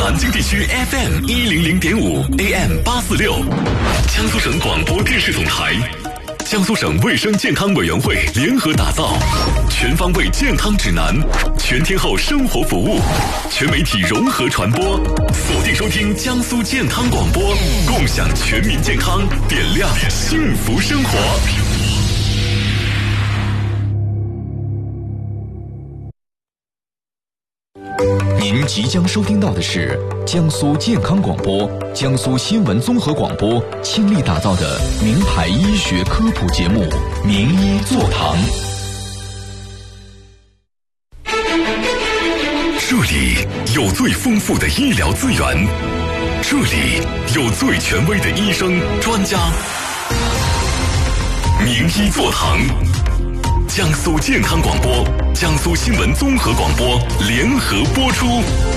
南京地区 FM100.5 AM846，江苏省广播电视总台，江苏省卫生健康委员会联合打造全方位健康指南，全天候生活服务，全媒体融合传播，锁定收听江苏健康广播，共享全民健康，点亮幸福生活。 您即将收听到的是江苏健康广播、江苏新闻综合广播倾力打造的名牌医学科普节目《名医座堂》。 这里有最丰富的医疗资源，这里有最权威的医生专家。名医座堂，江苏健康广播、江苏新闻综合广播联合播出。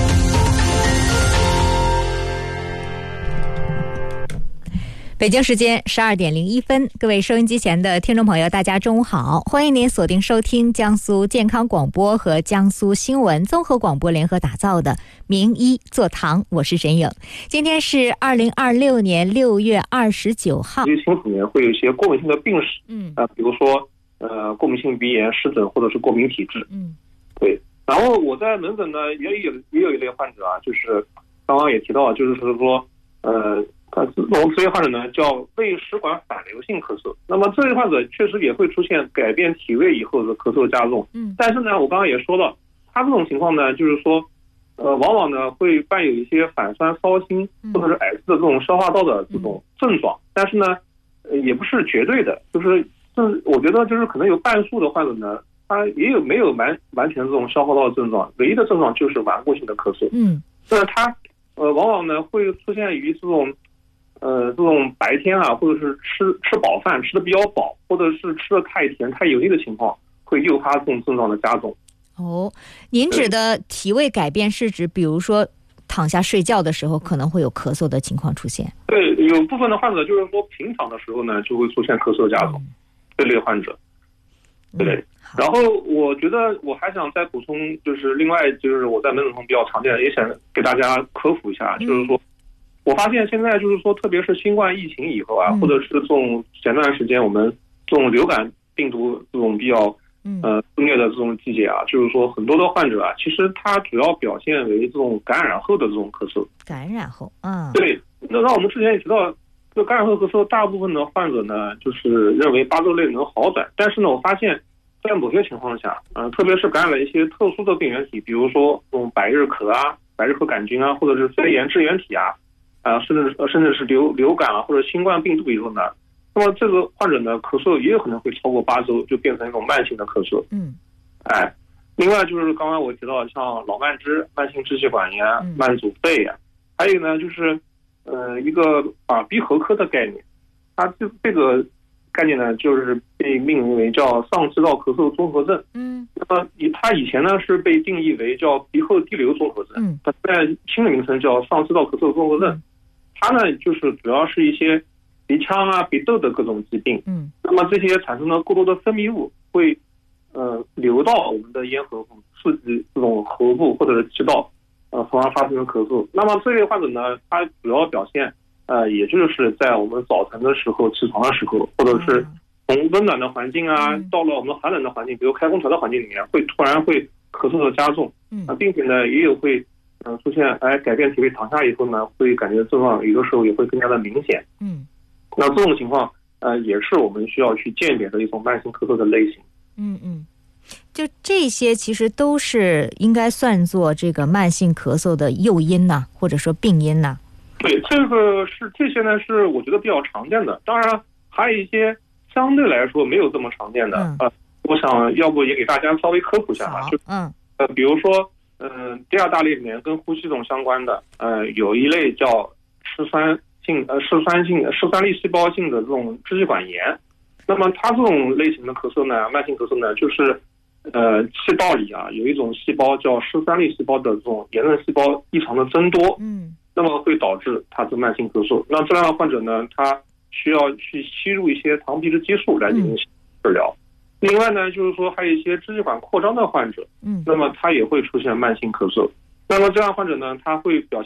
北京时间12:01，各位收音机前的听众朋友，大家中午好！欢迎您锁定收听江苏健康广播和江苏新闻综合广播联合打造的名医座堂，我是沈颖。今天是2026年6月29号。 这个清楚年会有一些过敏性的病史，比如说过敏性鼻炎、湿疹或者是过敏体质，对。然后我在门诊呢也有一类患者啊，就是刚刚也提到，就是说这类患者呢叫胃食管反流性咳嗽。那么这类患者确实也会出现改变体位以后的咳嗽加重，但是呢，我刚刚也说到，他这种情况呢，就是说，往往呢会伴有一些反酸、烧心或者是嗳气的这种消化道的这种症状，但是呢，也不是绝对的，就是我觉得就是可能有半数的患者呢，他也有没有完全这种消化道的症状，唯一的症状就是顽固性的咳嗽。那他往往呢会出现于这种白天啊，或者是吃饱饭吃的比较饱，或者是吃的太甜太油腻的情况，会诱发这种症状的加重。 您指的体位改变是指比如说躺下睡觉的时候可能会有咳嗽的情况出现？ 对，有部分的患者就是说平躺的时候呢就会出现咳嗽加重，这类患者。对，然后我觉得我还想再补充，就是另外就是我在门诊中比较常见的，也想给大家科普一下，就是说我发现现在就是说，特别是新冠疫情以后啊，或者是这种前段时间我们这种流感病毒这种比较肆虐的这种季节啊，就是说很多的患者啊，其实他主要表现为这种感染后的这种咳嗽。 感染后， 对。那我们之前也提到，这感染后咳嗽，大部分的患者呢，就是认为8周内能好转，但是呢，我发现，在某些情况下，特别是感染了一些特殊的病原体，比如说这种百日咳啊、百日咳杆菌啊，或者是肺炎支原体啊。甚至是流感啊或者新冠病毒以后呢，那么这个患者呢咳嗽也有可能会超过8周，就变成一种慢性的咳嗽。另外就是刚刚我提到像老慢支、慢性支气管炎、慢阻肺啊，还有呢就是一个耳鼻喉科的概念，它这个概念呢就是被命名为叫上气道咳嗽综合症。那么它以前呢是被定义为叫鼻后滴流综合症，它现在新的名称叫上气道咳嗽综合症。它呢就是主要是一些鼻腔啊、鼻窦的各种疾病。那么这些产生了过多的分泌物会流到我们的咽喉部，刺激这种喉部或者是气道，从而发生咳嗽。那么这类患者呢，他主要表现也就是在我们早晨的时候、起床的时候，或者是从温暖的环境啊到了我们寒冷的环境，比如开空调的环境里面，会突然会咳嗽的加重。并且呢也有会出现改变体位，躺下以后呢会感觉症状有的时候也会更加的明显。那这种情况也是我们需要去鉴别的一种慢性咳嗽的类型。 就这些其实都是应该算作这个慢性咳嗽的诱因呐，或者说病因呐。 对，这些呢是我觉得比较常见的，当然还有一些相对来说没有这么常见的。我想要不也给大家稍微科普一下吧。比如说第二大类里面跟呼吸中相关的有一类叫嗜酸粒细胞性的这种支气管炎。那么它这种类型的咳嗽呢，慢性咳嗽呢，就是气道里啊有一种细胞叫嗜酸粒细胞的这种炎症细胞异常的增多，那么会导致它是慢性咳嗽。那这样的患者呢，他需要去吸入一些糖皮质激素来进行治疗。另外呢，就是说还有一些支气管扩张的患者，那么他也会出现慢性咳嗽。那么这样患者呢，他会表